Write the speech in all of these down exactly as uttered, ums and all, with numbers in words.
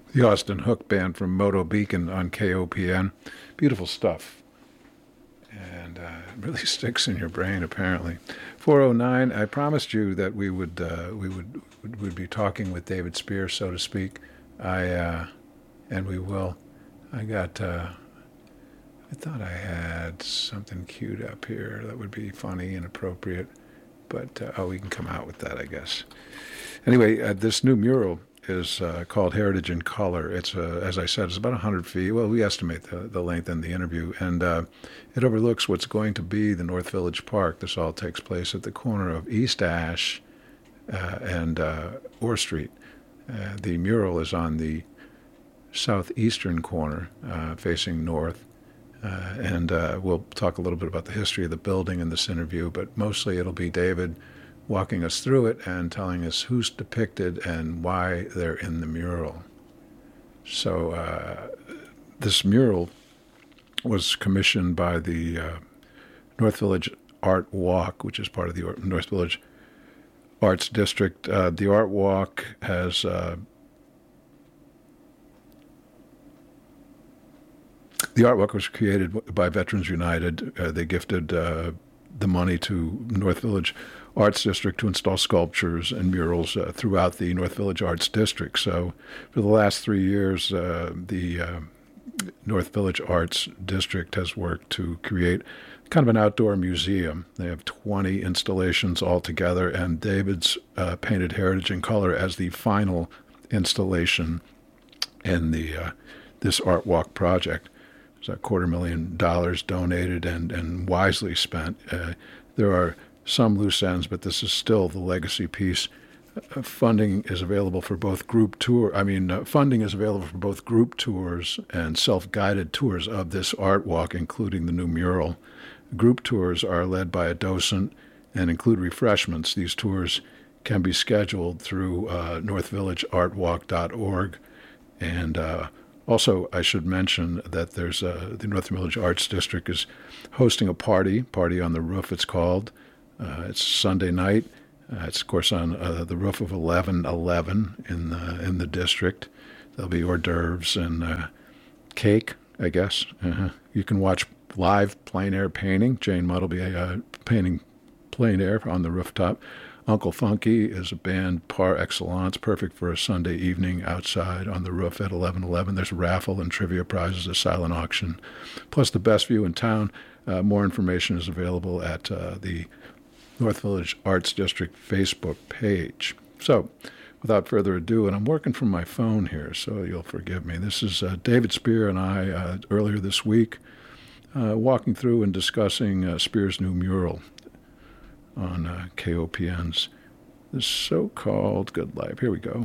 The Austin Hook Band from Moto Beacon on K O P N. Beautiful stuff. And uh, it really sticks in your brain, apparently. four oh nine, I promised you that we would uh, we would would be talking with David Spear, so to speak. I uh, and we will. I got. Uh, I thought I had something queued up here that would be funny and appropriate, but uh, oh, we can come out with that, I guess. Anyway, uh, this new mural is uh, called Heritage in Color. It's, uh, as I said, it's about one hundred feet. Well, we estimate the, the length in the interview, and uh, it overlooks what's going to be the North Village Park. This all takes place at the corner of East Ash uh, and uh, Orr Street. Uh, the mural is on the southeastern corner, uh, facing north, uh, and uh, we'll talk a little bit about the history of the building in this interview, but mostly it'll be David walking us through it and telling us who's depicted and why they're in the mural. So uh, this mural was commissioned by the uh, North Village Art Walk, which is part of the North Village Arts District. Uh, the Art Walk has uh, the Art Walk was created by Veterans United. Uh, they gifted uh, the money to North Village Arts District to install sculptures and murals uh, throughout the North Village Arts District. So for the last three years, uh, the uh, North Village Arts District has worked to create kind of an outdoor museum. They have twenty installations altogether, and David's uh, painted Heritage in Color as the final installation in the uh, this Art Walk project. There's a quarter million dollars donated and, and wisely spent. Uh, there are some loose ends, but this is still the legacy piece. Uh, funding is available for both group tour. I mean, uh, funding is available for both group tours and self-guided tours of this art walk, including the new mural. Group tours are led by a docent and include refreshments. These tours can be scheduled through uh, north village art walk dot org. And uh, also, I should mention that there's uh, the North Village Arts District is hosting a party, Party on the Roof it's called. Uh, it's Sunday night. Uh, it's, of course, on uh, the roof of eleven eleven in the, in the district. There'll be hors d'oeuvres and uh, cake, I guess. Uh-huh. You can watch live plein air painting. Jane Mudd will be uh, painting plein air on the rooftop. Uncle Funky is a band par excellence, perfect for a Sunday evening outside on the roof at eleven eleven. There's a raffle and trivia prizes, a silent auction, plus the best view in town. Uh, more information is available at uh, the North Village Arts District Facebook page. So, without further ado, and I'm working from my phone here, so you'll forgive me. This is uh, David Spear and I uh, earlier this week uh, walking through and discussing uh, Spear's new mural on uh, K O P N's the so-called Good Life. Here we go.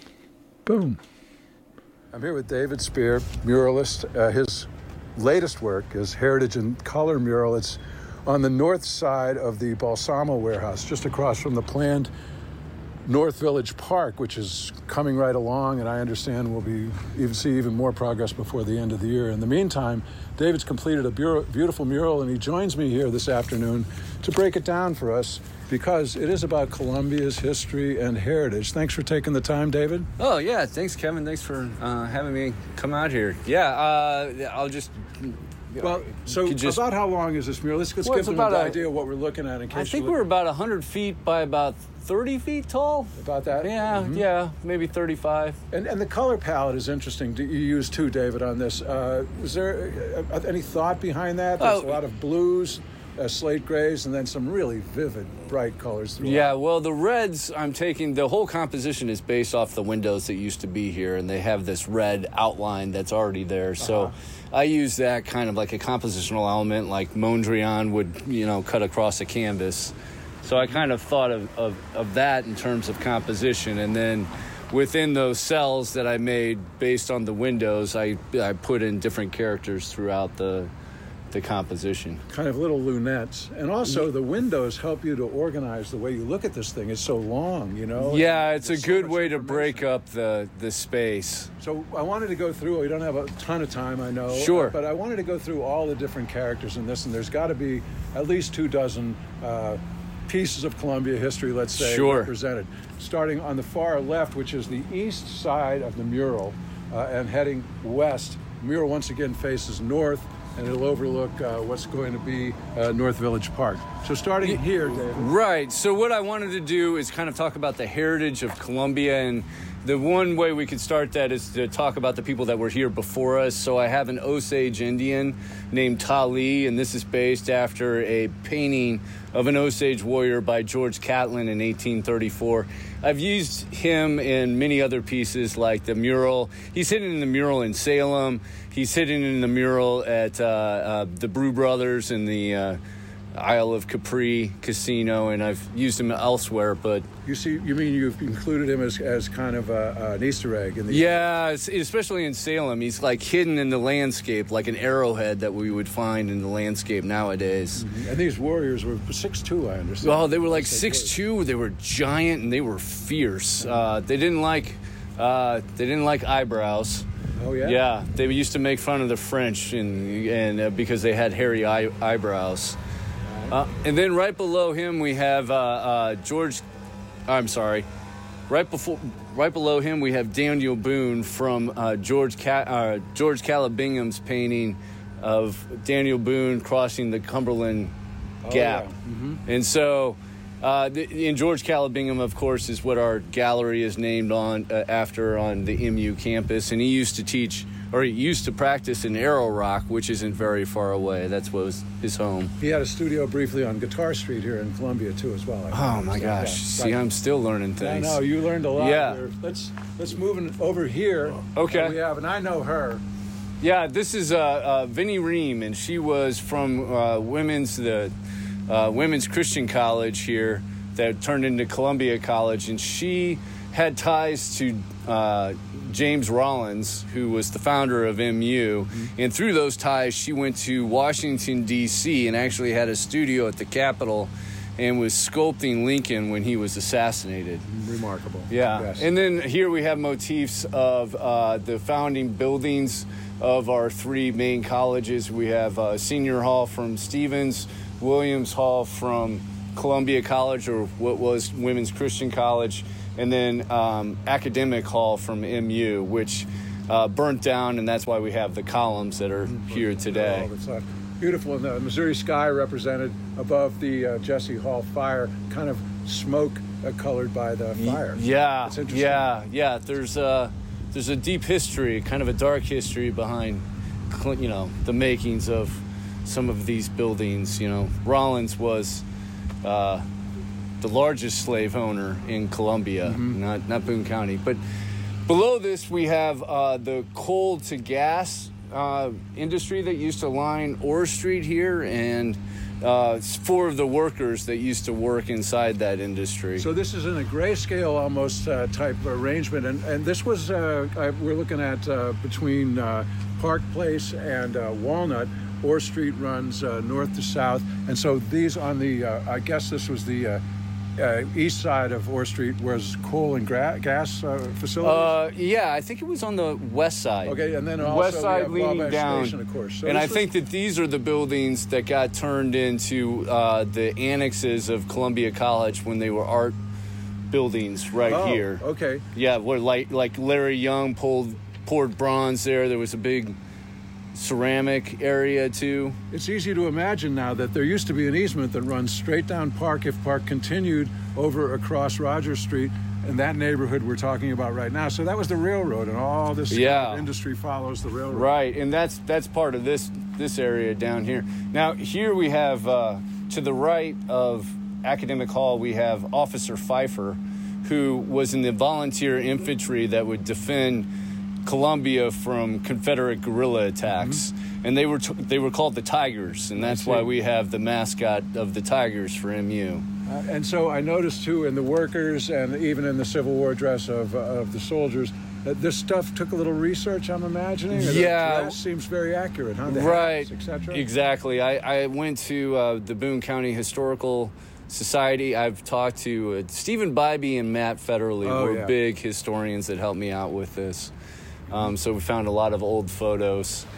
Boom. I'm here with David Spear, muralist. Uh, his latest work is Heritage in Color mural. It's on the north side of the Balsamo warehouse, just across from the planned North Village Park, which is coming right along, and I understand we'll be even see even more progress before the end of the year. In the meantime, David's completed a beautiful mural, and he joins me here this afternoon to break it down for us, because it is about Columbia's history and heritage. Thanks for taking the time, David. Oh, yeah. Thanks, Kevin. Thanks for uh, having me come out here. Yeah, uh, I'll just... Well, so just, about how long is this mural? Let's, let's well, give them an a, idea of what we're looking at. In case I think we're we're about one hundred feet by about thirty feet tall. About that? Yeah, mm-hmm. yeah, maybe thirty-five. And and the color palette is interesting. Do you use too, David, on this? Uh, is there uh, any thought behind that? There's oh. a lot of blues, uh, slate grays, and then some really vivid, bright colors throughout. Yeah, well, the reds I'm taking, the whole composition is based off the windows that used to be here, and they have this red outline that's already there. So uh-huh. I use that kind of like a compositional element, like Mondrian would, you know, cut across a canvas. So I kind of thought of, of, of that in terms of composition. And then within those cells that I made based on the windows, I I put in different characters throughout the the composition. Kind of little lunettes. And also the windows help you to organize the way you look at this thing. It's so long, you know? Yeah, it's a good way to break up the, the space. So I wanted to go through, we don't have a ton of time, I know. Sure. But I wanted to go through all the different characters in this, and there's got to be at least two dozen uh, pieces of Columbia history, let's say, sure. represented. Starting on the far left, which is the east side of the mural, uh, and heading west. The mural once again faces north, and it'll overlook uh, what's going to be uh, North Village Park. So starting here, David. Right. So what I wanted to do is kind of talk about the heritage of Columbia, and the one way we could start that is to talk about the people that were here before us. So I have an Osage Indian named Tali, and this is based after a painting of an Osage warrior by George Catlin in eighteen thirty-four. I've used him in many other pieces like the mural. He's hidden in the mural in Salem. He's hidden in the mural at uh, uh, the Brew Brothers in the uh, Isle of Capri Casino, and I've used him elsewhere. But you see, you mean you've included him as, as kind of a, an Easter egg in the yeah, especially in Salem. He's like hidden in the landscape, like an arrowhead that we would find in the landscape nowadays. Mm-hmm. And these warriors were six two, I understand. Well, they were like six two. They were giant and they were fierce. Uh, they didn't like uh, they didn't like eyebrows. Oh yeah. Yeah, they used to make fun of the French and and uh, because they had hairy eye, eyebrows. Uh, and then right below him we have uh, uh, George. I'm sorry. Right before, right below him we have Daniel Boone from uh, George Ca- uh, George Caleb Bingham's painting of Daniel Boone crossing the Cumberland Gap. Oh, yeah. Mm-hmm. And so, uh, the, and George Caleb Bingham, of course, is what our gallery is named on uh, after on the M U campus. And he used to teach, or he used to practice in Arrow Rock, which isn't very far away. That's what was his home. He had a studio briefly on Guitar Street here in Columbia too, as well. I Oh my gosh! Yeah. See, Right. I'm still learning things. I know you learned a lot. Yeah. Here. Let's let's move in over here. Okay. We have, and I know her. Yeah, this is uh, uh, Vinnie Ream, and she was from uh, women's the uh, women's Christian college here that turned into Columbia College, and she had ties to uh, James Rollins, who was the founder of M U, mm-hmm. and through those ties, she went to Washington D C and actually had a studio at the Capitol, and was sculpting Lincoln when he was assassinated. Remarkable. Yeah, Yes. And then here we have motifs of uh, the founding buildings of our three main colleges. We have uh, Senior Hall from Stevens, Williams Hall from Columbia College, or what was Women's Christian College, and then um, Academic Hall from M U, which uh, burnt down, and that's why we have the columns that are here today. Oh, that's uh, beautiful. And the Missouri sky represented above the uh, Jesse Hall fire, kind of smoke uh, colored by the fire. Yeah, That's interesting. yeah, yeah. There's a there's a deep history, kind of a dark history behind, you know, the makings of some of these buildings. You know, Rollins was uh, the largest slave owner in Columbia, mm-hmm. not not Boone County. But below this, we have uh, the coal to gas uh, industry that used to line Orr Street here, and uh, it's four of the workers that used to work inside that industry. So this is in a grayscale almost uh, type arrangement, and and this was uh, I, we're looking at uh, between uh, Park Place and uh, Walnut. Orr Street runs uh, north to south, and so these on the uh, I guess this was the uh, uh, east side of Orr Street was coal and gra- gas uh, facilities. Uh, yeah, I think it was on the west side. Okay, and then also west side we have leaning Wabash down, Station, of course. So and I was... think that these are the buildings that got turned into uh, the annexes of Columbia College when they were art buildings right oh, here. Okay. Yeah, where like like Larry Young pulled poured bronze there. There was a big ceramic area too. It's easy to imagine now that there used to be an easement that runs straight down Park if Park continued over across Rogers Street in that neighborhood we're talking about right now. So that was the railroad, and all this yeah. kind of industry follows the railroad. Right, and that's that's part of this this area down here. Now here we have uh, to the right of Academic Hall we have Officer Pfeiffer, who was in the volunteer infantry that would defend Columbia from Confederate guerrilla attacks, mm-hmm. and they were t- they were called the Tigers, and that's why we have the mascot of the Tigers for M U. Uh, and so I noticed too in the workers and even in the Civil War dress of uh, of the soldiers that this stuff took a little research. I'm imagining. Yeah, the dress seems very accurate, huh? The right, hats, et cetera. Exactly. I, I went to uh, the Boone County Historical Society. I've talked to uh, Stephen Bybee and Matt Federley. Oh, were yeah. big historians that helped me out with this. Um, so we found a lot of old photos.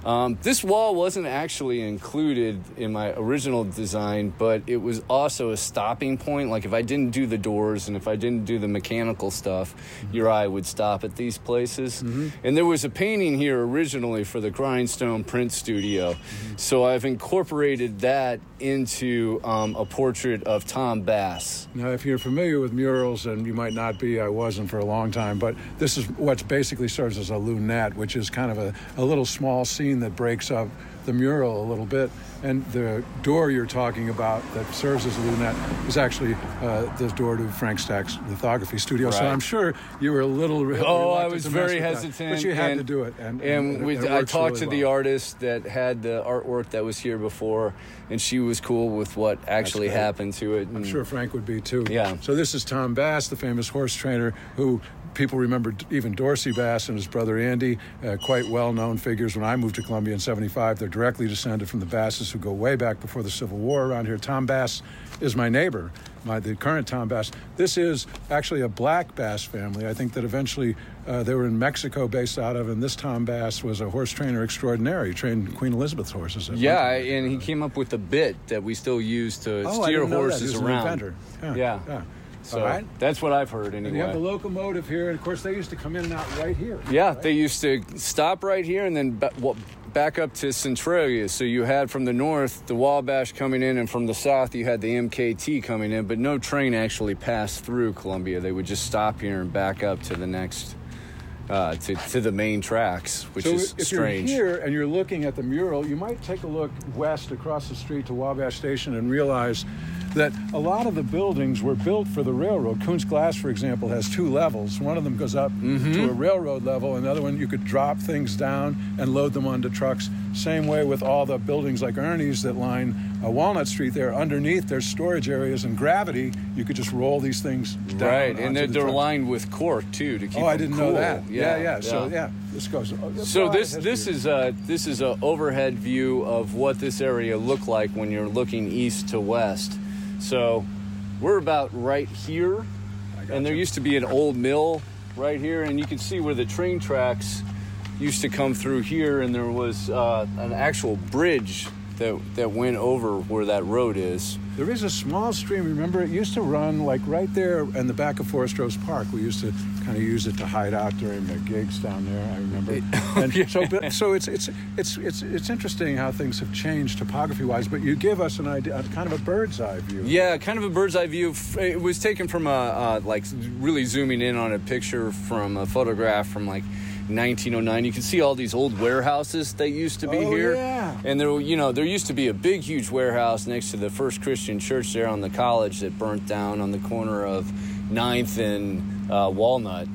Um, this wall wasn't actually included in my original design, but it was also a stopping point. Like if I didn't do the doors and if I didn't do the mechanical stuff, mm-hmm. your eye would stop at these places. Mm-hmm. And there was a painting here originally for the Grindstone Print Studio. Mm-hmm. So I've incorporated that into um, a portrait of Tom Bass. Now, if you're familiar with murals, and you might not be, I wasn't for a long time, but this is what basically serves as a lunette, which is kind of a, a little small scene that breaks up the mural a little bit. And the door you're talking about that serves as a lunette is actually uh, the door to Frank Stack's lithography studio. Right. So I'm sure you were a little re- oh, I was very hesitant, that, but you had and, to do it. And, and, and we, it, it I talked really to well. the artist that had the artwork that was here before, and she was cool with what actually happened to it. I'm and, sure Frank would be too. Yeah. So this is Tom Bass, the famous horse trainer who people remember even Dorsey Bass and his brother Andy, uh, quite well-known figures. When I moved to Columbia in seventy-five, they're directly descended from the Basses who go way back before the Civil War around here. Tom Bass is my neighbor, my the current Tom Bass. This is actually a black Bass family, I think, that eventually uh, they were in Mexico based out of, and this Tom Bass was a horse trainer extraordinary. He trained Queen Elizabeth's horses. Yeah, and he came up with a bit that we still use to oh, steer I didn't know horses that. He was around. An inventor. Yeah. yeah. yeah. So All right. That's what I've heard anyway. And you have the locomotive here, and of course they used to come in and out right here. Yeah, right? they used to stop right here and then ba- well, back up to Centralia. So you had from the north the Wabash coming in, and from the south you had the M K T coming in, but no train actually passed through Columbia. They would just stop here and back up to the next, uh, to, to the main tracks, which so is if strange. you're here and you're looking at the mural, you might take a look west across the street to Wabash Station and realize that a lot of the buildings were built for the railroad. Kuntz Glass, for example, has two levels. One of them goes up mm-hmm. to a railroad level, and the other one you could drop things down and load them onto trucks. Same way with all the buildings like Ernie's that line uh, Walnut Street there. Underneath, there's storage areas and gravity. You could just roll these things down. Right, and they're, the they're truck. lined with cork, too, to keep Oh, them I didn't cool. know that. Yeah, yeah. yeah. So, yeah, this goes... Oh, so this ahead, this is a this is a overhead view of what this area looked like when you're looking east to west. So we're about right here, and there used to be an old mill right here, and you can see where the train tracks used to come through here, and there was uh, an actual bridge that that went over where that road is. There is a small stream. Remember, it used to run like right there in the back of Forest Rose Park. We used to kind of use it to hide out during the gigs down there. I remember. And yeah. so, but, so it's it's it's it's it's interesting how things have changed topography-wise. But you give us an idea, kind of a bird's eye view. Yeah, kind of a bird's eye view. It was taken from a uh, like really zooming in on a picture from a photograph from like nineteen oh nine. You can see all these old warehouses that used to be oh, here. Yeah. And there, you know, there used to be a big, huge warehouse next to the First Christian Church there on the college that burnt down on the corner of ninth and uh, Walnut.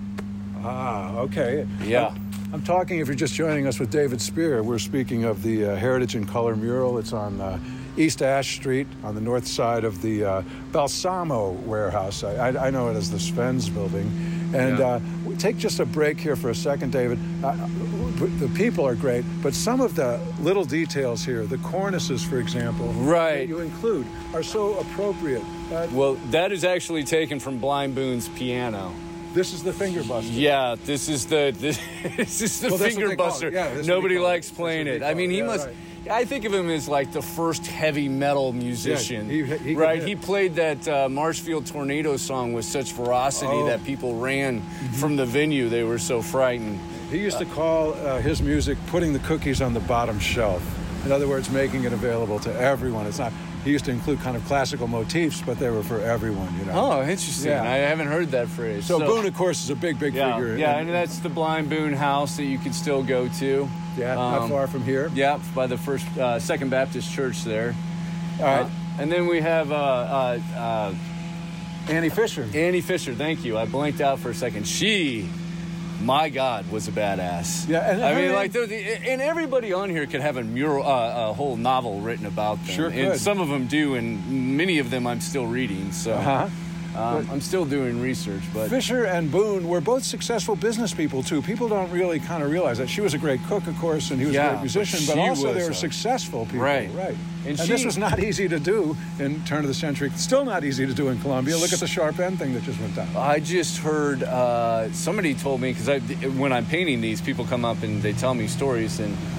Ah, okay. Yeah. I'm, I'm talking, if you're just joining us, with David Spear. We're speaking of the uh, Heritage in Color mural. It's on uh, East Ash Street on the north side of the uh, Balsamo warehouse. I, I, I know it as the Svens building. And yeah. uh, take just a break here for a second, David. Uh, the people are great, but some of the little details here, the cornices, for example, right. that you include, are so appropriate. Uh, well, that is actually taken from Blind Boone's piano. This is the finger buster. Yeah, this is the this, this is the well, finger buster. Yeah, Nobody likes it. playing it. I mean, he yeah, must. Right. I think of him as like the first heavy metal musician, yeah, he, he right? He played that uh, Marshfield Tornado song with such ferocity oh. that people ran mm-hmm. from the venue. They were so frightened. He used to call uh, his music "putting the cookies on the bottom shelf." In other words, making it available to everyone. It's not. He used to include kind of classical motifs, but they were for everyone, you know. Oh, interesting. Yeah. I haven't heard that phrase. So, so Boone, of course, is a big, big yeah, figure. Yeah, and, and that's the Blind Boone house that you can still go to. Yeah, um, not far from here. Yeah, by the first uh, Second Baptist Church there. All right. Uh, and then we have uh, uh, uh, Annie Fisher. Annie Fisher, thank you. I blanked out for a second. She, my God, was a badass. Yeah, and I mean, mean, like, the, and everybody on here could have a mural, uh, a whole novel written about them. Sure could. And some of them do, and many of them I'm still reading. So Uh-huh. um, I'm still doing research. But Fisher and Boone were both successful business people, too. People don't really kind of realize that. She was a great cook, of course, and he was yeah, a great musician, but, but also they were a, successful people. Right. Right. And, and she, this was not easy to do in turn of the century. Still not easy to do in Columbia. Look at the sharp end thing that just went down. I just heard uh, somebody told me, because I, when I'm painting these, people come up and they tell me stories, and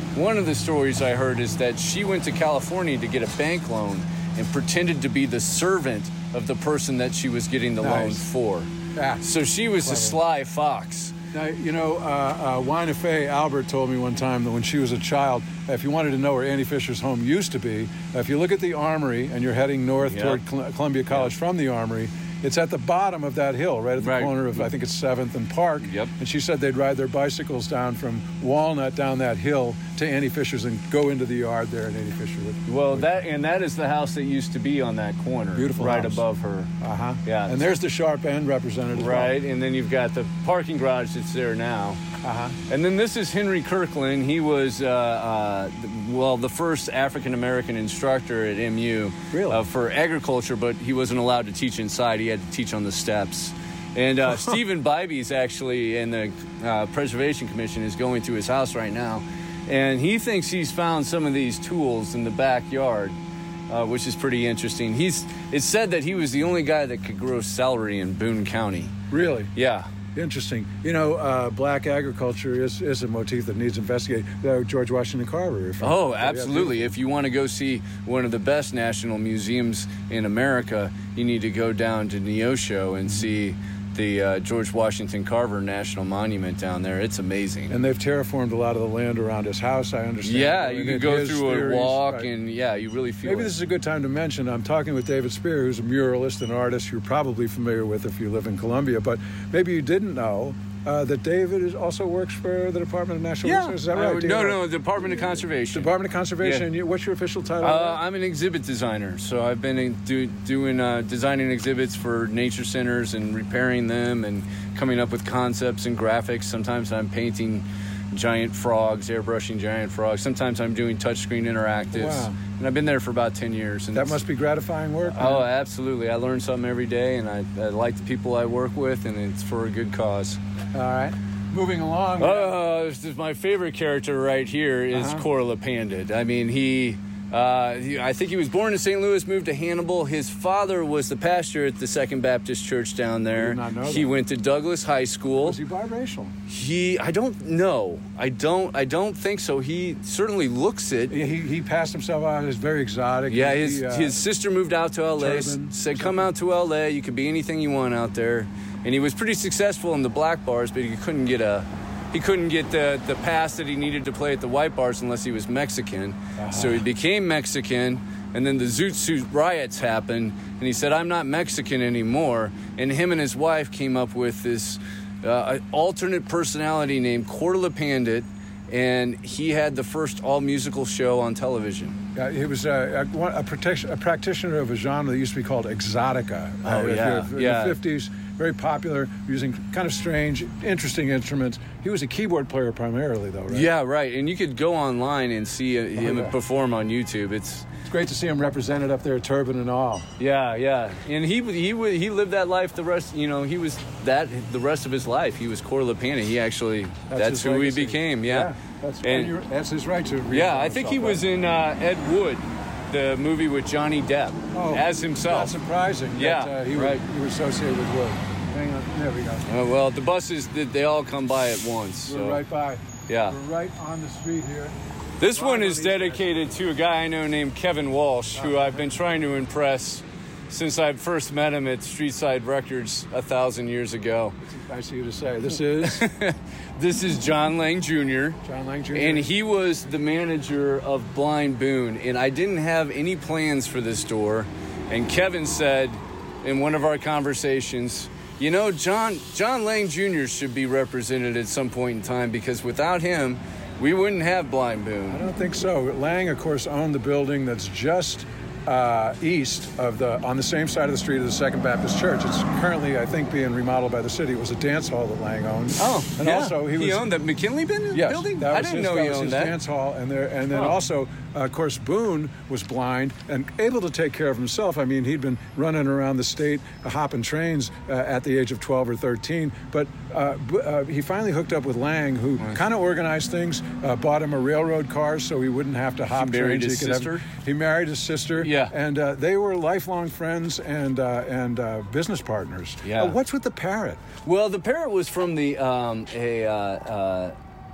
one of the stories I heard is that she went to California to get a bank loan and pretended to be the servant of the person that she was getting the Nice. loan for. Yeah. So she was Clever. a sly fox. Now, you know, uh, uh, Wina Faye Albert told me one time that when she was a child, if you wanted to know where Annie Fisher's home used to be, if you look at the Armory and you're heading north Yep. toward Col- Columbia College Yep. from the Armory, it's at the bottom of that hill, right at the Right. corner of, I think it's seventh and Park. Yep. And she said they'd ride their bicycles down from Walnut down that hill to Annie Fisher's and go into the yard there, and Annie Fisher would. Well, would, that and that is the house that used to be on that corner, Beautiful right house. above her. Uh-huh. Yeah. And there's the Sharp End represented as Right, and then you've got the parking garage that's there now. well. Uh-huh. And then this is Henry Kirkland. He was, uh, uh, well, the first African-American instructor at M U Really? uh, for agriculture, but he wasn't allowed to teach inside. He had to teach on the steps. And uh, Stephen Bybee actually, in the uh, Preservation Commission, is going through his house right now. And he thinks he's found some of these tools in the backyard, uh, which is pretty interesting. He's It's said that he was the only guy that could grow celery in Boone County. Really? Yeah. Interesting. You know, uh, black agriculture is, is a motif that needs investigating. Uh, George Washington Carver. if- Oh, yeah, absolutely. If you want to go see one of the best national museums in America, you need to go down to Neosho and see the uh, George Washington Carver National Monument down there. It's amazing. And they've terraformed a lot of the land around his house, I understand. yeah, I mean, you can in go his through theories, a walk, right. and yeah, you really feel Maybe it. this is a good time to mention, I'm talking with David Spear, who's a muralist and artist you're probably familiar with if you live in Columbia, but maybe you didn't know uh, that David is, also works for the Department of Natural yeah. Resources. Is that Uh, right? Do you no, know? no, Department of Conservation. Department of Conservation. Yeah. And you, what's your official title? Uh, I'm an exhibit designer, so I've been in, do, doing uh, designing exhibits for nature centers and repairing them and coming up with concepts and graphics. Sometimes I'm painting giant frogs, airbrushing giant frogs. Sometimes I'm doing touchscreen interactives. Wow. And I've been there for about ten years. And that it's- must be gratifying work. man. Oh, absolutely. I learn something every day, and I, I like the people I work with, and it's for a good cause. All right. Moving along. Uh, this is my favorite character right here is Uh-huh. Corla Pandit. I mean, he, uh, he, I think he was born in Saint Louis, moved to Hannibal. His father was the pastor at the Second Baptist Church down there. did not know He that. went to Douglas High School. Was he biracial? He, I don't know. I don't, I don't think so. He certainly looks it. He, he passed himself out as very exotic. Yeah, He, his uh, his sister moved out to L A. turban, Said, "Come out to L A. You can be anything you want out there." And he was pretty successful in the black bars, but he couldn't get a he couldn't get the the pass that he needed to play at the white bars unless he was Mexican. Uh-huh. So he became Mexican, and then the Zoot Suit riots happened, and he said, "I'm not Mexican anymore." And him and his wife came up with this uh, alternate personality named Corla Pandit. And he had the first all-musical show on television. Uh, he was uh, a, a, protection, a practitioner of a genre that used to be called exotica. Oh, uh, if yeah, you're- in yeah. the fifties, very popular, using kind of strange, interesting instruments. He was a keyboard player primarily, though, right? Yeah, right. And you could go online and see uh, him yeah. perform on YouTube. It's It's great to see him represented up there, turban and all. yeah, yeah. And he he he he lived that life the rest. You know, he was that the rest of his life. He was Corla Pandit. He actually that's, his who legacy. he became. Yeah. that's, And- and you're- that's his right to. Yeah, reinvent I think he himself, was right? in uh, Ed Wood, the movie with Johnny Depp, Oh, as himself. Not surprising. Yeah, that, uh, he right. would, he was associated with Wood. Hang on, there we go. Uh, well, the buses they they all come by at once. We're So. right by. Yeah. We're right on the street here. This Right one on is these guys. dedicated to a guy I know named Kevin Walsh, who I've been trying to impress since I first met him at Streetside Records a thousand years ago. Nice of you to say. This is This is John Lang Junior John Lang Junior And he was the manager of Blind Boone. And I didn't have any plans for this store. And Kevin said in one of our conversations, you know, John John Lang Junior should be represented at some point in time because without him, we wouldn't have Blind Boone. I don't think so. Lang, of course, owned the building that's just uh, east of the, on the same side of the street of the Second Baptist Church. It's currently, I think, being remodeled by the city. It was a dance hall that Lang owned. Oh, and yeah. also he, was owned the McKinley bin- yes, building? that I was didn't his, know that he was owned his that. dance hall, and there, and then Oh. also, uh, of course, Boone was blind and able to take care of himself. I mean, he'd been running around the state, uh, hopping trains uh, at the age of twelve or thirteen. But uh, b- uh, he finally hooked up with Lang, who kind of organized things, uh, bought him a railroad car so he wouldn't have to hop married trains. his he could have- sister? he married his sister. Yeah. and uh, they were lifelong friends and uh, and uh, business partners. Yeah. Uh, what's with the parrot? Well, the parrot was from the um, a uh, uh,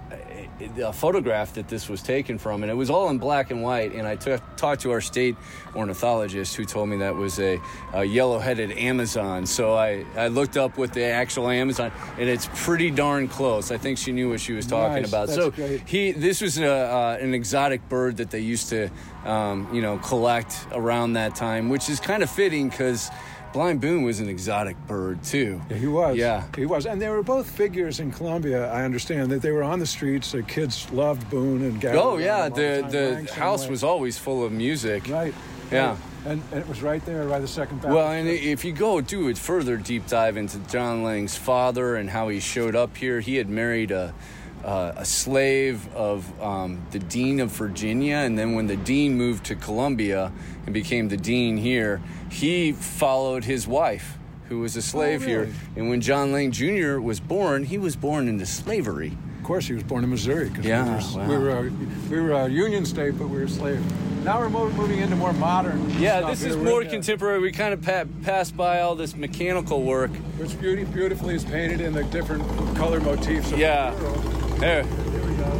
a photograph that this was taken from, and it was all in black and white. And I t- talked to our state ornithologist, who told me that was a, a yellow-headed Amazon. So I, I looked up with the actual Amazon, and it's pretty darn close. I think she knew what she was talking Nice. about. That's so great. he, this was a, uh, an exotic bird that they used to, um, you know, collect around that time, which is kind of fitting because Blind Boone was an exotic bird too. Yeah, he was. Yeah. He was. And they were both figures in Columbia, I understand, that they were on the streets. The kids loved Boone and gathered Oh around yeah, him all the time, the rang same house way. was always full of music. Right. Yeah. Right. And, and it was right there by the Second Baptist Well, and Church. if you go do it further deep dive into John Lang's father and how he showed up here, he had married a uh, a slave of um, the Dean of Virginia, and then when the Dean moved to Columbia and became the Dean here, he followed his wife, who was a slave Oh, really? here. And when John Lang Junior was born, he was born into slavery. Of course, he was born in Missouri. 'Cause Yeah, we wow. were, we, were a, we were a Union state, but we were slaves. Now we're mo- moving into more modern Yeah, stuff this here. is We're more in, uh, contemporary. We kind of pa- passed by all this mechanical work. Which beauty, beautifully is painted in the different color motifs of Yeah. the world. There. Here we go.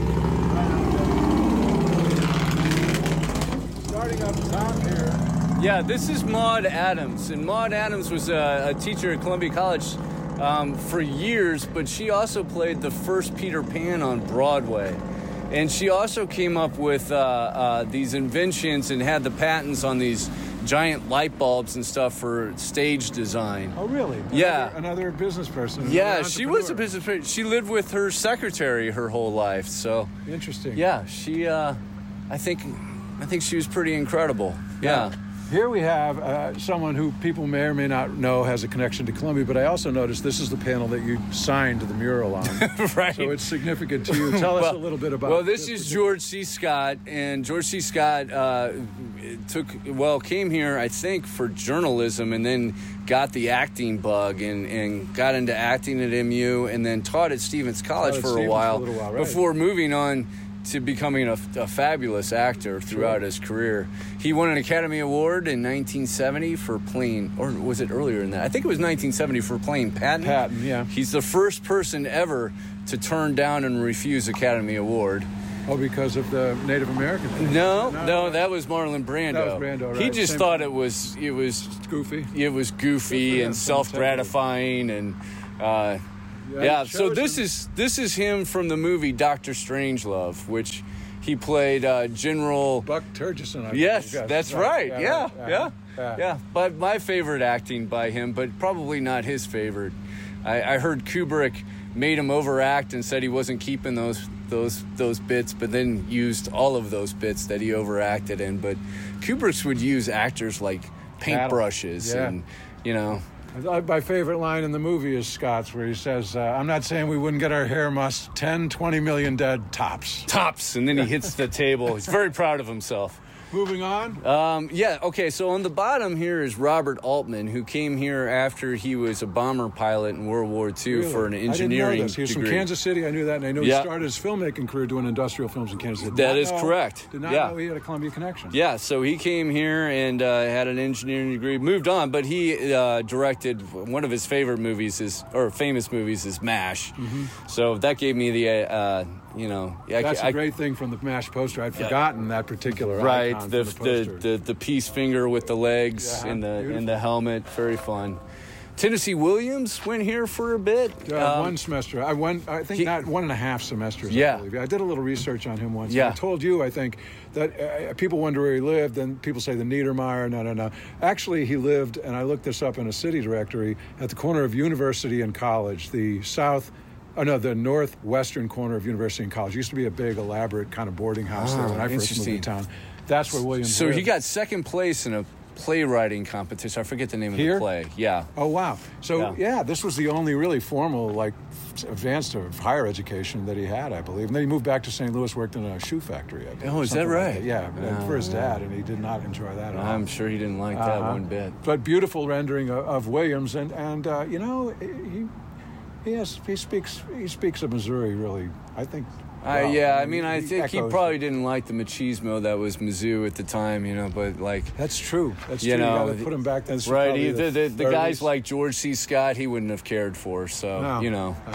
Starting up top here. Yeah, this is Maude Adams, and Maude Adams was a, a teacher at Columbia College um, for years, but she also played the first Peter Pan on Broadway. And she also came up with uh, uh, these inventions and had the patents on these giant light bulbs and stuff for stage design. Oh, really? Yeah. Another, another business person. Yeah, another she was a entrepreneur. business person. She lived with her secretary her whole life, so Interesting. yeah, she. Uh, I think, I think she was pretty incredible. Yeah. Here we have uh, someone who people may or may not know has a connection to Columbia, but I also noticed this is the panel that you signed the mural on. Right. So it's significant to you. Tell us Well- a little bit about Well, this this is George C. Scott, and George C. Scott uh, took well came here, I think, for journalism, and then got the acting bug and, and got into acting at M U, and then taught at Stevens College Taught at for, a Stevens while, for a little while, right. before moving on to becoming a, a fabulous actor throughout his career. He won an Academy Award in nineteen seventy for playing, or was it earlier than that? I think it was nineteen seventy for playing Patton. Patton, yeah. He's the first person ever to turn down and refuse Academy Award. Oh, because of the Native American thing. No, No, no, that was Marlon Brando. That was Brando, He right. just Same thought thing. it was it was It's goofy. it was Good goofy for him, and some self-gratifying and uh, Yeah, yeah. it So shows this him. is this is him from the movie Doctor Strangelove, which he played uh, General. Buck Turgison. I Yes, believe. that's right. Yeah, yeah, yeah, yeah, yeah. But my favorite acting by him, but probably not his favorite. I, I heard Kubrick made him overact and said he wasn't keeping those those those bits, but then used all of those bits that he overacted in. But Kubrick would use actors like paintbrushes, Yeah. and you know. Uh, My favorite line in the movie is Scott's, where he says, uh, I'm not saying we wouldn't get our hair mussed, ten, twenty million dead tops. Tops, and then he hits the table. He's very proud of himself. Moving on. Um, yeah, okay, so on the bottom here is Robert Altman, who came here after he was a bomber pilot in World War Two Really? for an I didn't know engineering this. He was degree. from Kansas City. I knew that, and I know Yeah. he started his filmmaking career doing industrial films in Kansas City. That Did is not know- correct. Did not Yeah. know he had a Columbia connection. Yeah, so he came here and uh, had an engineering degree, moved on, but he uh, directed one of his favorite movies, is or famous movies, is MASH. So that gave me the, uh, you know... I, That's I, a great thing from the MASH poster. I'd forgotten that particular Right, icon the from the, the poster. the the peace finger with the legs Yeah, and the beautiful. and the helmet, very fun. Tennessee Williams went here for a bit. Uh, Um, one semester. I went. I think he- not one and a half semesters. Yeah. I believe. I did a little research on him once. Yeah. I told you. I think that uh, people wonder where he lived, and people say the Niedermeyer. No, no, no. Actually, he lived, and I looked this up in a city directory at the corner of University and College, the south. Oh no, the northwestern corner of University and College. It used to be a big, elaborate kind of boarding house there Oh, when I first moved to interesting. town. That's where Williams. So lived. he got second place in a playwriting competition. I forget the name of Here? the play. Yeah. Oh wow! So Yeah. yeah. this was the only really formal, like, advanced or higher education that he had, I believe. And then he moved back to Saint Louis, worked in a shoe factory. I believe, Oh, is that something like right? Yeah, Oh, for his yeah. dad, and he did not enjoy that at all. I'm sure he didn't like that Uh-huh. one bit. But beautiful rendering of, of Williams, and and uh, you know he he has he speaks he speaks of Missouri really. I think. Uh, well. yeah, I mean, I He think he echoes- probably didn't like the machismo that was Mizzou at the time, you know, but like, That's true. That's you true. know, you gotta put him back then. right? He, the, the, the guys thirties. like George C. Scott, he wouldn't have cared for, so, No. you know. Uh huh.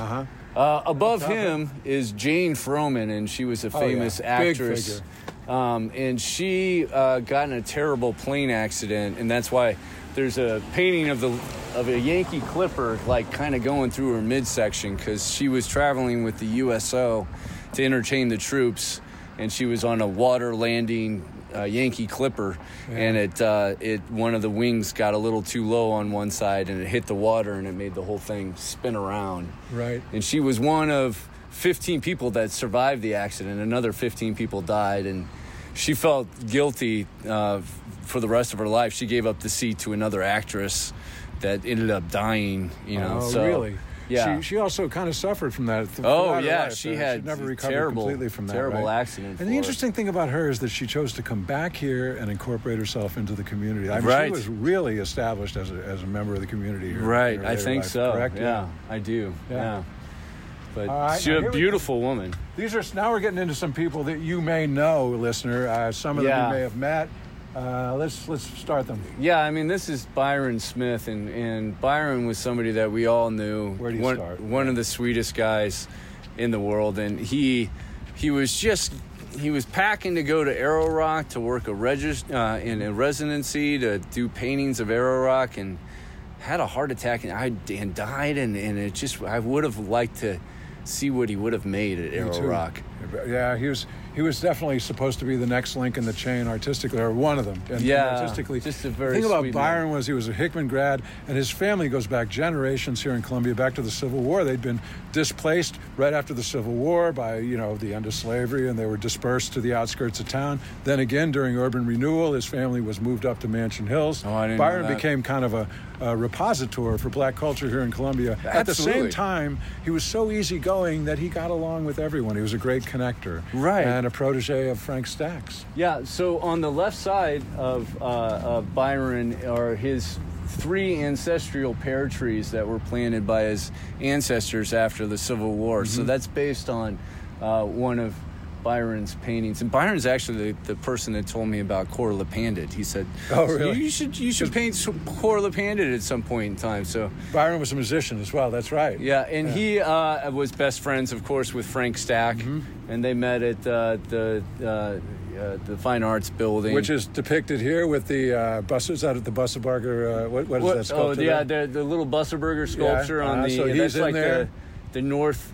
Uh, above him is Jane Froman, and she was a famous oh, yeah. Big actress. figure. Um, and she uh, got in a terrible plane accident, and that's why there's a painting of the of a Yankee Clipper, like kind of going through her midsection, because she was traveling with the U S O to entertain the troops, and she was on a water landing uh, Yankee Clipper, yeah. and it uh, it one of the wings got a little too low on one side, and it hit the water, and it made the whole thing spin around. Right. And she was one of fifteen people that survived the accident. Another fifteen people died, and she felt guilty uh, for the rest of her life. She gave up the seat to another actress that ended up dying. You know. Oh, so, really? Yeah. She, she also kind of suffered from that. Oh, yeah. Life. She uh, had she never recovered terrible, completely from that. terrible right? accident. And the interesting thing about her is that she chose to come back here and incorporate herself into the community. I mean, right. she was really established as a, as a member of the community here. Right. In I think life, so. Correct? Yeah, yeah, I do. Yeah. yeah. But right, she's a beautiful woman. These are now we're getting into some people that you may know, listener. Uh, some of them yeah. you may have met. Uh, let's let's start them. Yeah, I mean, this is Byron Smith, and, and Byron was somebody that we all knew. Where do you one, start? One of the sweetest guys in the world, and he he was just he was packing to go to Arrow Rock to work a regist- uh, in a residency to do paintings of Arrow Rock, and had a heart attack and, I, and died, and, and it just I would have liked to see what he would have made at Arrow Rock. Yeah, he was he was definitely supposed to be the next link in the chain artistically, or one of them. And yeah, artistically. just a very The thing about sweet Byron man. was he was a Hickman grad, and his family goes back generations here in Columbia, back to the Civil War. They'd been displaced right after the Civil War by, you know, the end of slavery, and they were dispersed to the outskirts of town. Then again, during urban renewal, his family was moved up to Mansion Hills. Oh, I didn't Byron know that. became kind of a, a repositor for black culture here in Columbia. Absolutely. At the same time, he was so easygoing that he got along with everyone. He was a great connector. Right. And a protege of Frank Stax. Yeah, so on the left side of, uh, of Byron are his three ancestral pear trees that were planted by his ancestors after the Civil War. Mm-hmm. So that's based on uh, one of Byron's paintings. And Byron's actually the, the person that told me about Cor Lepandit. He said, "Oh, really? You should you should paint Cor Lepandit at some point in time." So Byron was a musician as well. That's right. Yeah, and yeah. he uh, was best friends, of course, with Frank Stack, mm-hmm. and they met at uh, the uh, uh, the Fine Arts Building, which is depicted here with the uh, buses out at the Busseburger. Uh, what, what is what, that sculpture? Oh, yeah, the, the little Busseburger sculpture yeah. on uh, the. So that's he's in like there. the the north.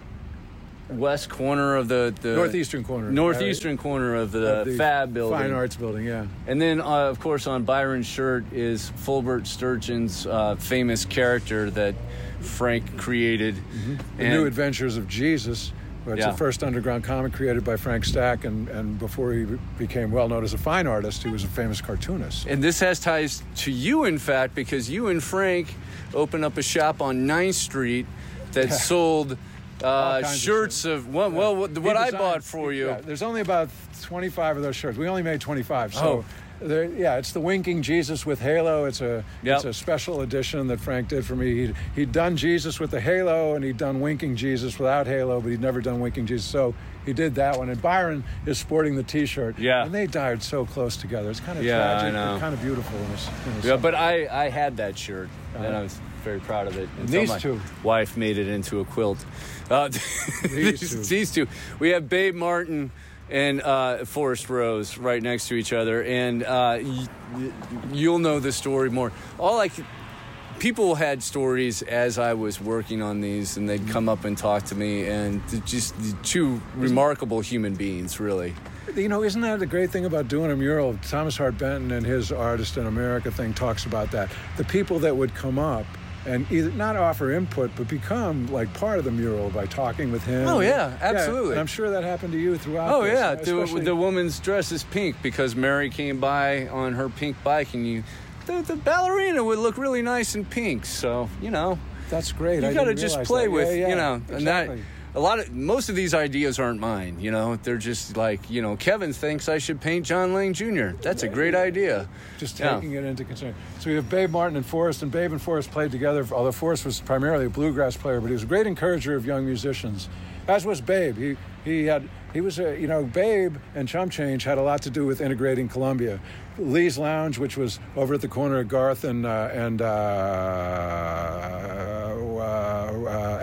West corner of the, the northeastern corner northeastern right? corner of the, of the Fab Building, Fine Arts Building, yeah. And then, uh, of course, on Byron's shirt is Fulbert Sturgeon's uh, famous character that Frank created, mm-hmm. The and, New Adventures of Jesus. It's yeah. the first underground comic created by Frank Stack, and, and before he became well known as a fine artist, he was a famous cartoonist. And this has ties to you, in fact, because you and Frank opened up a shop on ninth Street that yeah. sold uh, shirts of, of, well, yeah. well what, what designed, I bought for you. Yeah, there's only about twenty-five of those shirts. We only made twenty-five, so... Oh. There, yeah, it's the Winking Jesus with Halo. It's a yep. it's a special edition that Frank did for me. He'd, he'd done Jesus with the Halo, and he'd done Winking Jesus without Halo, but he'd never done Winking Jesus. So he did that one. And Byron is sporting the T-shirt. Yeah. And they died so close together. It's kind of yeah, tragic, I know. but kind of beautiful. In a, in a yeah, but I, I had that shirt, uh-huh. and I was very proud of it. And these my two. wife made it into a quilt. Uh, these, these, two. these two. We have Babe Martin and uh, Forrest Rose right next to each other, and uh, y- you'll know the story more. All I could, people had stories as I was working on these, and they'd come up and talk to me, and just two remarkable human beings, really. You know, isn't that the great thing about doing a mural? Thomas Hart Benton and his Artist in America thing talks about that. The people that would come up and either not offer input, but become like part of the mural by talking with him. Oh, yeah, absolutely. Yeah, and I'm sure that happened to you throughout Oh, this, yeah. especially... The, the woman's dress is pink because Mary came by on her pink bike, and you, the, the ballerina would look really nice in pink. So, you know. That's great. You I got to didn't just realize play that. with, yeah, yeah, you know. exactly. And that, a lot of, most of these ideas aren't mine, you know. They're just like, you know, Kevin thinks I should paint John Lane Junior That's a great idea. Just yeah. taking it into consideration. So we have Babe Martin and Forrest, and Babe and Forrest played together, although Forrest was primarily a bluegrass player, but he was a great encourager of young musicians, as was Babe. He he had he was a, you know, Babe and Chump Change had a lot to do with integrating Columbia. Lee's Lounge, which was over at the corner of Garth and uh, and uh, uh, uh,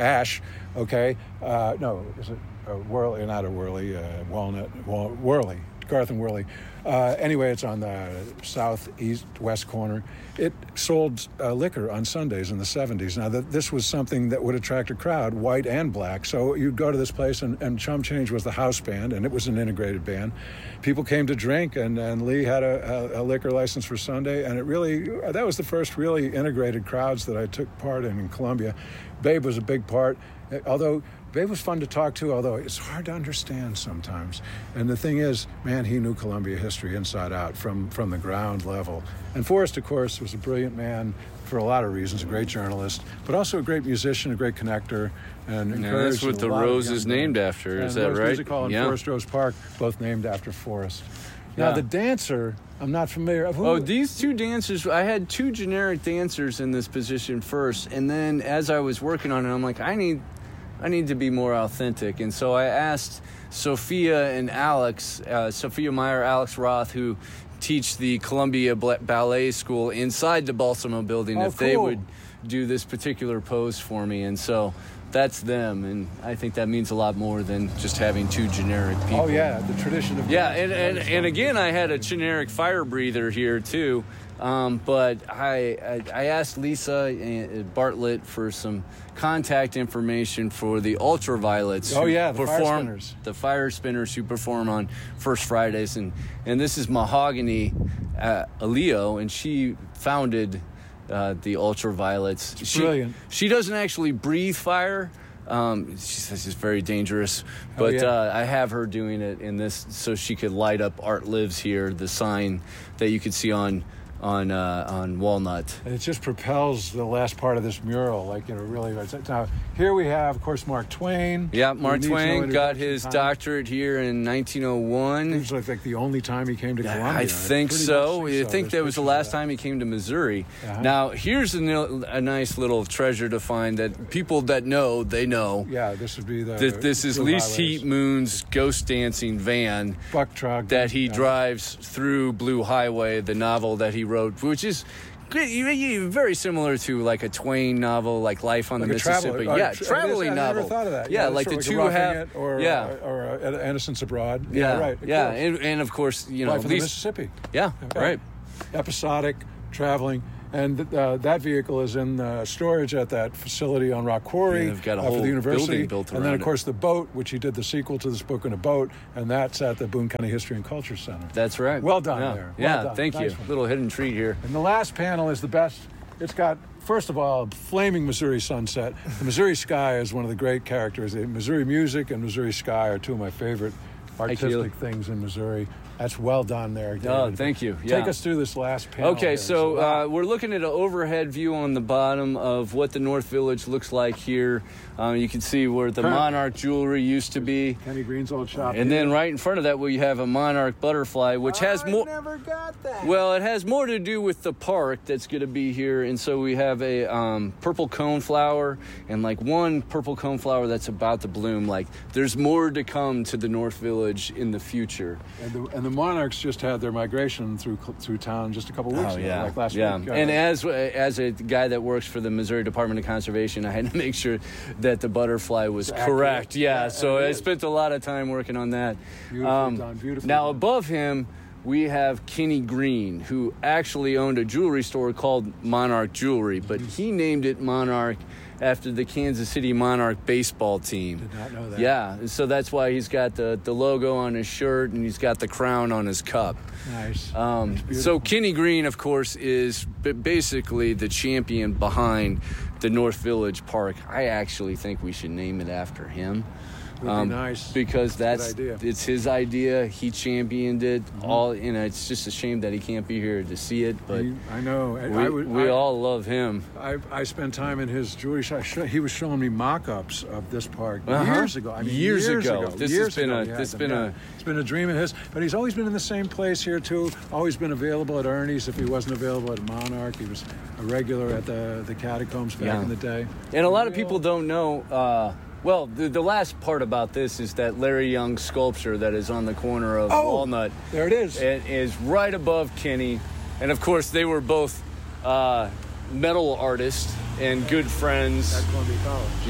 Ash, okay? Uh, no, is it uh, Worley? Not a Worley, uh, Walnut, Wal- Worley, Garth and Worley. Uh, anyway, it's on the southeast west corner. It sold uh, liquor on Sundays in the seventies. Now, th- this was something that would attract a crowd, white and black. So you'd go to this place, and, and Chum Change was the house band, and it was an integrated band. People came to drink, and, and Lee had a, a, a liquor license for Sunday, and it really, that was the first really integrated crowds that I took part in in Columbia. Babe was a big part, although Babe was fun to talk to, although it's hard to understand sometimes. And the thing is, man, he knew Columbia history inside out from, from the ground level. And Forrest, of course, was a brilliant man for a lot of reasons, a great journalist, but also a great musician, a great connector, and Yeah, encouraged that's what a the lot of Rose young is men. named after. Is And that Rose right? Music Hall and Yeah. Forest Rose Park, both named after Forrest. Now, Yeah. the dancer, I'm not familiar. Who, Oh, these two dancers, I had two generic dancers in this position first, and then as I was working on it, I'm like, I need I need to be more authentic. And so I asked Sophia and Alex, uh, Sophia Meyer, Alex Roth, who teach the Columbia Bla- Ballet School inside the Balsamo building, Oh, if they cool. would do this particular pose for me. And so that's them, and I think that means a lot more than just having two generic people. Oh, yeah, the tradition of... Yeah, dance. and, and, and again, I had a generic fire breather here, too. Um, but I, I I asked Lisa and Bartlett for some contact information for the Ultraviolets. Oh, who yeah, the fire perform, spinners. The fire spinners who perform on First Fridays. And, and this is Mahogany uh, Aleo, and she founded uh, the Ultraviolets. She, brilliant. She doesn't actually breathe fire. Um, she says it's very dangerous, Oh, but yeah. uh, I have her doing it in this so she could light up Art Lives Here, the sign that you could see on on uh, on Walnut. And it just propels the last part of this mural, like, you know, really. Now, here we have, of course, Mark Twain. Yeah, Mark Who needs no Twain got introduction his time. doctorate here in nineteen oh It one. was like, like the only time he came to Columbia. I think pretty so. much I so. think There's that was the pictures last of that. time he came to Missouri. Uh-huh. Now, here's a, nil- a nice little treasure to find that people that know, they know. Yeah, this would be the... This, this is Blue Least Highways. Heat Moon's ghost dancing van Buck truck. that he yeah. drives through Blue Highway, the novel that he wrote, which is great- you- you- very similar to like a Twain novel, like Life on the Like a traveler- Mississippi. uh, yeah, tra- traveling I never novel. thought of that. Yeah, that's like sort the of two Roughing have. It or, yeah, uh, or uh, Innocents Abroad. yeah, right. of yeah, course. and, and of course, you know, Life at of the least, Mississippi. yeah, Okay. right. Episodic, traveling. And uh, that vehicle is in uh, storage at that facility on Rock Quarry Yeah, they've got a uh, for whole the university. building built and then, around of it. course, the boat, which he did the sequel to this book in a boat, and that's at the Boone County History and Culture Center. That's right. Well done yeah. there. Well yeah, done. thank Nice you. one. Little hidden treat here. And the last panel is the best. It's got, first of all, flaming Missouri sunset. The Missouri sky is one of the great characters. The Missouri music and Missouri sky are two of my favorite artistic Keely. things in Missouri. That's well done there, David. Oh, thank you. Yeah. Take us through this last panel. Okay, here. so Wow. uh, we're looking at an overhead view on the bottom of what the North Village looks like here. Um, you can see where the Current- Monarch jewelry used to be. Kenny Green's old shop. And then right in front of that, we have a Monarch butterfly, which has I more. never got that. Well, it has more to do with the park that's going to be here, and so we have a um, purple coneflower and like one purple coneflower that's about to bloom. Like there's more to come to the North Village in the future. And the, and the Monarchs just had their migration through through town just a couple weeks Oh ago, yeah, like last yeah. week. uh, And as as a guy that works for the Missouri Department of Conservation, I had to make sure that the butterfly was It's correct. accurate. Yeah, Yeah, so and it I is. spent a lot of time working on that. Beautifully done, beautifully Now done. above him, we have Kenny Green, who actually owned a jewelry store called Monarch Jewelry, but he named it Monarch after the Kansas City Monarch baseball team. Did not know that. Yeah, so that's why he's got the, the logo on his shirt and he's got the crown on his cup. Nice. Um, It's beautiful. so Kenny Green, of course, is b- basically the champion behind the North Village Park. I actually think we should name it after him. Would be nice. Because that's idea. it's his idea. He championed it. All you know. It's just a shame that he can't be here to see it. But He- I know. I, we, I would, we I, all love him. I, I spent time in his jewelry shop. Sh- He was showing me mock-ups of this park Uh-huh. years ago. I mean, Years years, ago. ago. This has years been ago a- he had this them, been yeah. a- It's been a dream of his. But he's always been in the same place here too. Always been available at Ernie's. If he wasn't available at Monarch, he was a regular at the the Catacombs back Yeah. in the day. And a lot of people don't know. Uh, well, the, the last part about this is that Larry Young sculpture that is on the corner of Oh, Walnut. there it is. It is right above Kenny. And of course, they were both uh, metal artists and good friends. At Columbia College. Yeah.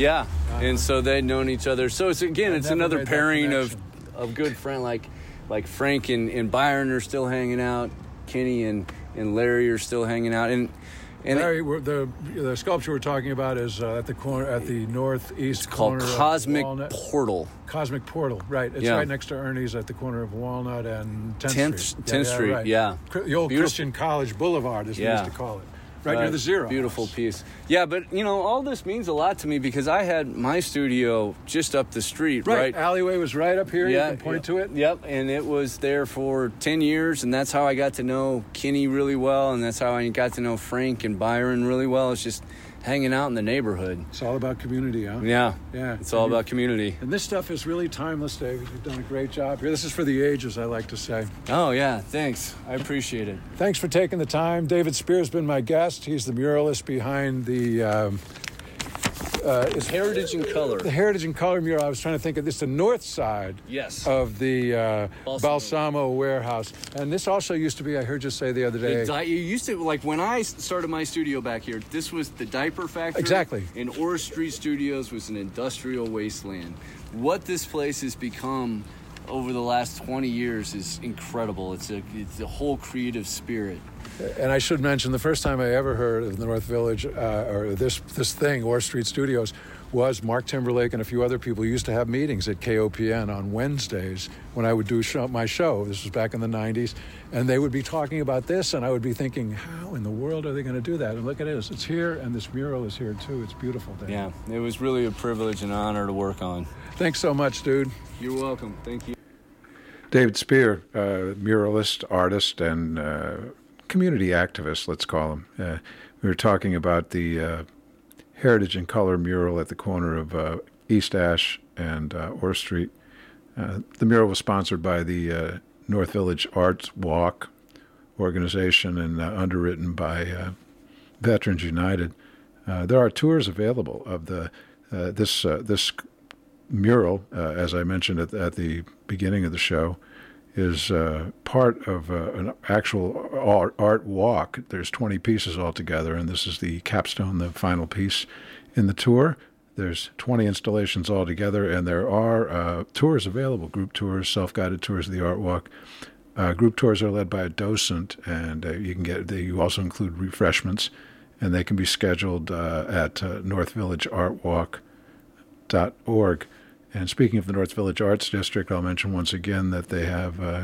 Uh-huh. And so they'd known each other. So it's again, I it's never another made that pairing of connection. of good friend like like Frank and, and Byron are still hanging out. Kenny and, and Larry are still hanging out. And and Larry, we're, the the sculpture we're talking about is uh, at the corner, at the northeast it's called corner Cosmic of Walnut. Portal. Cosmic Portal, right? It's Yeah. right next to Ernie's at the corner of Walnut and tenth, tenth Street. tenth Street, right. yeah. Cr- The old Beautiful. Christian College Boulevard, as Yeah. we used to call it, right, near the Zero. Beautiful House. piece. Yeah, but you know, all this means a lot to me because I had my studio just up the street, Right. right? Alleyway was right up here. Yeah, You can point yep, to it. Yep, and it was there for ten years, and that's how I got to know Kenny really well, and that's how I got to know Frank and Byron really well. It's just hanging out in the neighborhood. It's all about community, huh? Yeah, Yeah. it's all And you- about community. And this stuff is really timeless, David. You've done a great job here. This is for the ages, I like to say. Oh yeah, thanks. I appreciate it. Thanks for taking the time. David Spear's been my guest. He's the muralist behind the um, uh, is Heritage and Color. the Heritage and Color mural. I was trying to think of this, the north side Yes. of the uh, Balsamo. Balsamo warehouse. And this also used to be, I heard you say the other day. The di- you used to, like when I started my studio back here, this was the diaper factory. Exactly. And Orr Street Studios was an industrial wasteland. What this place has become over the last twenty years is incredible. It's a, it's a whole creative spirit. And I should mention, the first time I ever heard of the North Village, uh, or this this thing, Orr Street Studios, was Mark Timberlake and a few other people used to have meetings at K O P N on Wednesdays when I would do show, my show. This was back in the nineties. And they would be talking about this, and I would be thinking, how in the world are they going to do that? And look at it. It's here, and this mural is here, too. It's beautiful, Dave. Yeah, it was really a privilege and honor to work on. Thanks so much, dude. You're welcome. Thank you. David Spear, uh, muralist, artist, and uh, community activist, let's call him. Uh, we were talking about the uh, Heritage and Color mural at the corner of uh, East Ash and uh, Orr Street. Uh, the mural was sponsored by the uh, North Village Arts Walk organization and uh, underwritten by uh, Veterans United. Uh, there are tours available of the uh, this uh, this mural, uh, as I mentioned at, at the beginning of the show, is uh, part of uh, an actual art, art walk. There's twenty pieces altogether, and this is the capstone, the final piece in the tour. There's twenty installations altogether, and there are uh, tours available, group tours, self-guided tours of the art walk. Uh, group tours are led by a docent, and uh, you can get. They you also include refreshments, and they can be scheduled uh, at uh, north village art walk dot org. And speaking of the North Village Arts District, I'll mention once again that they have uh,